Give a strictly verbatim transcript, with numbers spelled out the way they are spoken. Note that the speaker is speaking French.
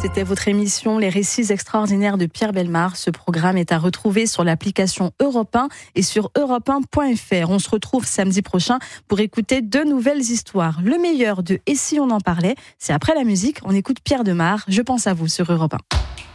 C'était votre émission Les Récits extraordinaires de Pierre Bellemare. Ce programme est à retrouver sur l'application Europe un et sur europe un point f r. On se retrouve samedi prochain pour écouter deux nouvelles histoires. Le meilleur de Et si on en parlait, c'est après la musique. On écoute Pierre Demar. Je pense à vous sur Europe un.